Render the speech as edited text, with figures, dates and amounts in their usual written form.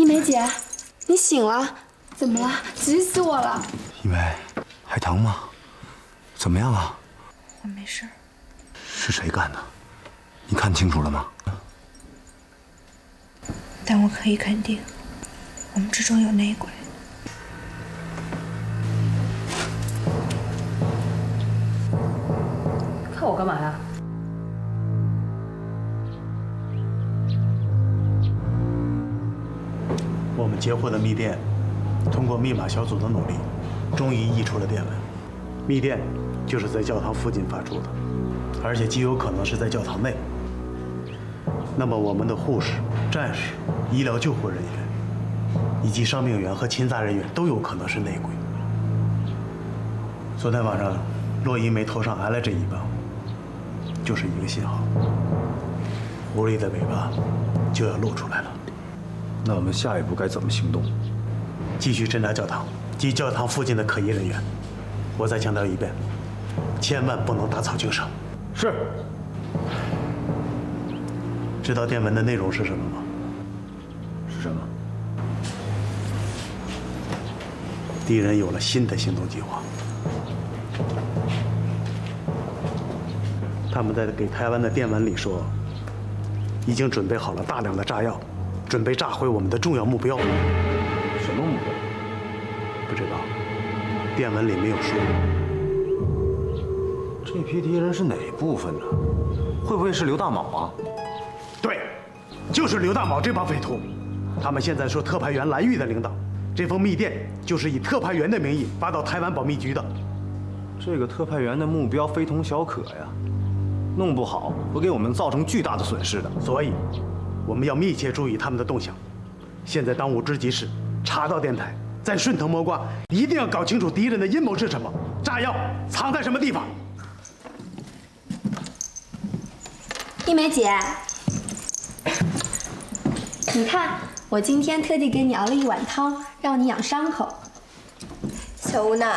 梅姐，你醒了？怎么了？急死我了！ 一梅，还疼吗？怎么样了？ 我没事。 是谁干的？你看清楚了吗？ 但我可以肯定，我们之中有内鬼。 看我干嘛呀？ 我们截获的密电，通过密码小组的努力，终于译出了电文。密电就是在教堂附近发出的，而且极有可能是在教堂内。那么我们的护士、战士、医疗救护人员，以及伤病员和勤杂人员都有可能是内鬼。昨天晚上，骆一梅头上挨了这一棒，就是一个信号，狐狸的尾巴就要露出来了。 那我们下一步该怎么行动？ 继续侦查教堂及教堂附近的可疑人员。我再强调一遍，千万不能打草惊蛇。 是。 知道电文的内容是什么吗？ 是什么？ 敌人有了新的行动计划。他们在给台湾的电文里说，已经准备好了大量的炸药，准备炸毁我们的重要目标。 什么目标？ 不知道，电文里没有说。 这批敌人是哪部分呢？会不会是刘大卯啊？ 对，就是刘大卯这帮匪徒。他们现在说特派员蓝玉的领导，这封密电就是以特派员的名义发到台湾保密局的。 这个特派员的目标非同小可呀，弄不好会给我们造成巨大的损失的。 所以，我们要密切注意他们的动向。现在当务之急是查到电台，再顺藤摸瓜，一定要搞清楚敌人的阴谋是什么，炸药藏在什么地方。 一梅姐，你看，我今天特地给你熬了一碗汤，让你养伤口。 小吴娜，